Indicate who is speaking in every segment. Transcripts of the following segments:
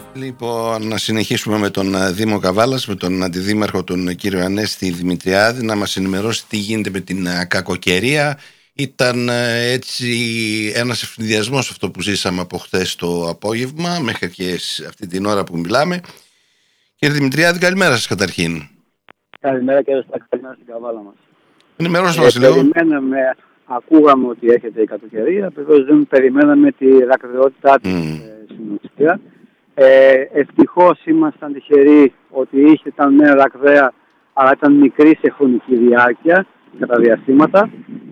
Speaker 1: Λοιπόν, να συνεχίσουμε με τον Δήμο Καβάλας, με τον Αντιδήμαρχο τον κύριο Ανέστη Δημητριάδη, να μας ενημερώσει τι γίνεται με την κακοκαιρία. Ήταν έτσι ένας ευνηδιασμός αυτό που ζήσαμε από χθες το απόγευμα μέχρι και αυτή την ώρα που μιλάμε. Κύριε Δημητριάδη, καλημέρα σας καταρχήν.
Speaker 2: Καλημέρα και καλημέρα στην Καβάλα μας.
Speaker 1: Ενημερώστε μας λίγο.
Speaker 2: Ακούγαμε ότι έρχεται η κακοκαιρία, βεβαίως δεν περιμέναμε τη ρακδιότητά της στην ουσία. Ευτυχώς ήμασταν τυχεροί ότι ήταν μια ρακδαία, αλλά ήταν μικρή σε χρονική διάρκεια κατά διαστήματα.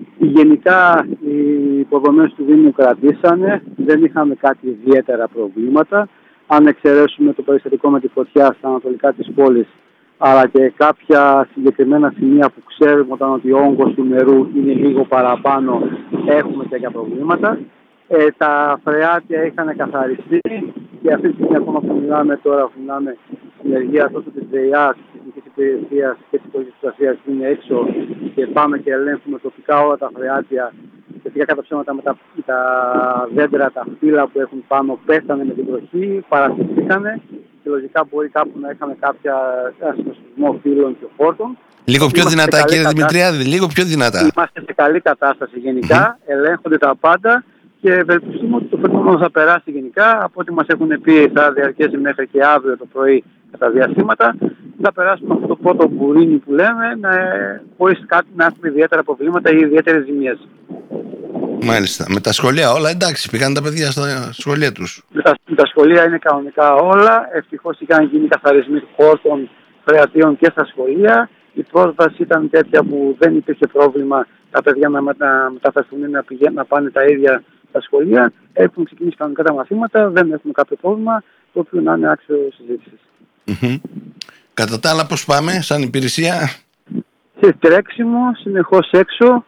Speaker 2: Γενικά οι υποδομές του Δήμου κρατήσανε, δεν είχαμε κάτι ιδιαίτερα προβλήματα. Αν εξαιρέσουμε το περιστατικό με τη φωτιά στα ανατολικά της πόλης, αλλά και κάποια συγκεκριμένα σημεία που ξέρουμε ότι ο όγκος του νερού είναι λίγο παραπάνω, έχουμε τέτοια προβλήματα. Τα φρεάτια είχαν καθαριστεί και αυτή τη στιγμή ακόμα που μιλάμε τώρα, που μιλάμε συνεργεία τόσο της ΔΕΙΑ, της Εθνικής Υπηρεσίας και της Πολιτικής Προστασίας που είναι έξω και πάμε και ελέγχουμε τοπικά όλα τα φρεάτια. Σχετικά κατά ψέματα με τα δέντρα, τα φύλλα που έχουν πάνω πέθανε με την βροχή, παρασυρθήκανε και λογικά μπορεί κάπου να είχαμε κάποια ασυνοσπισμό φύλλων και φόρτων.
Speaker 1: Λίγο πιο δυνατά κύριε Δημητριάδη, λίγο πιο δυνατά.
Speaker 2: Είμαστε σε καλή κατάσταση γενικά, ελέγχονται τα πάντα και ευελπιστούμε ότι το φαινόμενο θα περάσει γενικά. Από ό,τι μας έχουν πει θα διαρκέσει μέχρι και αύριο το πρωί κατά διαστήματα. Θα περάσουμε αυτό το πρώτο μπουρίνι που λέμε, χωρίς κάτι να έχουμε ιδιαίτερα προβλήματα ή ιδιαίτερες ζημιές.
Speaker 1: Μάλιστα. Με τα σχολεία όλα εντάξει, πήγαν τα παιδιά στα σχολεία τους.
Speaker 2: Με τα σχολεία είναι κανονικά όλα. Ευτυχώς είχαν γίνει καθαρισμοί χόρτων, φρεατίων και στα σχολεία. Η πρόσβαση ήταν τέτοια που δεν υπήρχε πρόβλημα τα παιδιά να μεταφερθούν να πάνε τα ίδια στα σχολεία. Έχουν ξεκινήσει κανονικά τα μαθήματα, δεν έχουμε κάποιο πρόβλημα, το οποίο να είναι άξιο συζήτησης.
Speaker 1: Κατά τα άλλα, πώς πάμε σαν υπηρεσία?
Speaker 2: Σε τρέξιμο, συνεχώς έξω.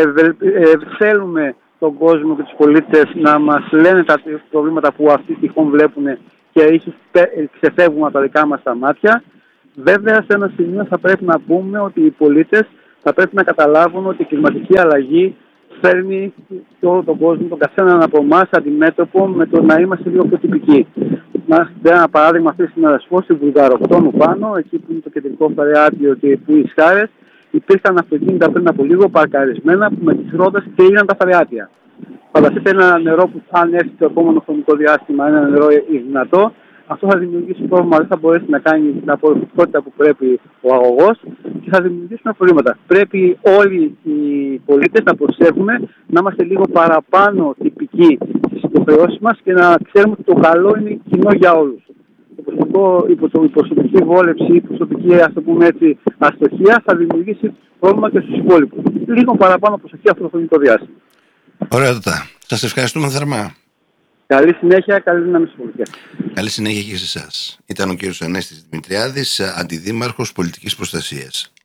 Speaker 2: Θέλουμε τον κόσμο και τους πολίτες να μας λένε τα προβλήματα που αυτοί τυχόν βλέπουν και ξεφεύγουν από τα δικά μας τα μάτια. Βέβαια, σε ένα σημείο θα πρέπει να πούμε ότι οι πολίτες θα πρέπει να καταλάβουν ότι η κλιματική αλλαγή φέρνει και όλο τον κόσμο, τον καθέναν από εμάς αντιμέτωπο με το να είμαστε λίγο πιο τυπικοί. Ένα παράδειγμα αυτή τη μέρα στη Βουλγαροκτόνο πάνω, εκεί που είναι το κεντρικό φρεάτιο και που οι Σχάρες, υπήρχαν αυτοκίνητα πριν από λίγο παρκαρισμένα που με τις ρόδες κλείναν τα φρεάτια. Φανταστείτε ένα νερό που αν έρθει το επόμενο χρονικό διάστημα, ένα νερό δυνατό, αυτό θα δημιουργήσει πρόβλημα, δεν θα μπορέσει να κάνει την απορροφητικότητα που πρέπει ο αγωγός και θα δημιουργήσουμε προβλήματα. Πρέπει όλοι οι πολίτες να προσέχουμε, να είμαστε λίγο παραπάνω τυπικοί στις υποχρεώσεις μας και να ξέρουμε ότι το καλό είναι κοινό για όλους. Η προσωπική βόλεψη, η προσωπική αστοχία θα δημιουργήσει πρόβλημα και στους υπόλοιπους. Λίγο παραπάνω προσοχή αυτό το χρονικό διάστημα.
Speaker 1: Ωραία, σας ευχαριστούμε θερμά.
Speaker 2: Καλή συνέχεια, καλή δύναμη στην πολιτεία.
Speaker 1: Καλή συνέχεια και σε εσάς. Ήταν ο κύριος Ανέστης Δημητριάδης, Αντιδήμαρχος Πολιτικής Προστασίας.